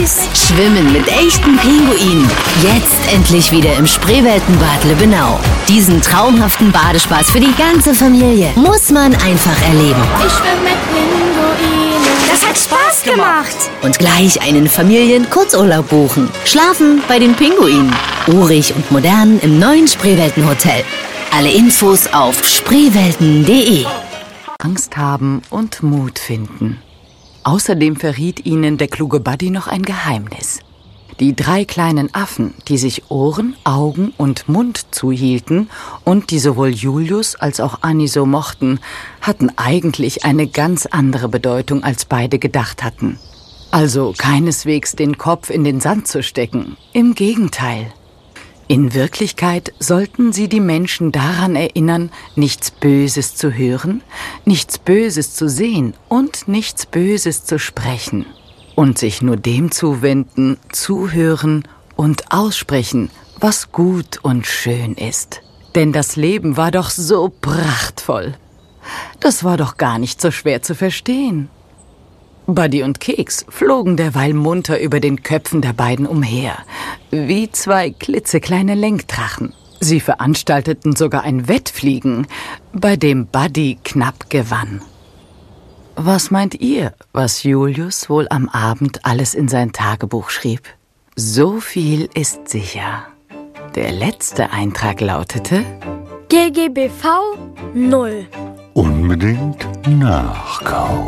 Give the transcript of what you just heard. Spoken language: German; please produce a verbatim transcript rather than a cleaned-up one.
süß. Schwimmen mit echten Pinguinen. Jetzt endlich wieder im Spreeweltenbad Lübbenau. Diesen traumhaften Badespaß für die ganze Familie muss man einfach erleben. Ich schwimme mit Pinguinen. Das hat Spaß gemacht. Und gleich einen Familien-Kurzurlaub buchen. Schlafen bei den Pinguinen. Urig und modern im neuen Spreeweltenhotel. Alle Infos auf spreewelten punkt de. Angst haben und Mut finden. Außerdem verriet ihnen der kluge Buddy noch ein Geheimnis. Die drei kleinen Affen, die sich Ohren, Augen und Mund zuhielten und die sowohl Julius als auch Annie so mochten, hatten eigentlich eine ganz andere Bedeutung, als beide gedacht hatten. Also keineswegs den Kopf in den Sand zu stecken. Im Gegenteil. In Wirklichkeit sollten sie die Menschen daran erinnern, nichts Böses zu hören, nichts Böses zu sehen und nichts Böses zu sprechen. Und sich nur dem zuwenden, zuhören und aussprechen, was gut und schön ist. Denn das Leben war doch so prachtvoll. Das war doch gar nicht so schwer zu verstehen. Buddy und Keks flogen derweil munter über den Köpfen der beiden umher, wie zwei klitzekleine Lenkdrachen. Sie veranstalteten sogar ein Wettfliegen, bei dem Buddy knapp gewann. Was meint ihr, was Julius wohl am Abend alles in sein Tagebuch schrieb? So viel ist sicher. Der letzte Eintrag lautete: G G B V null. Unbedingt nachkaufen.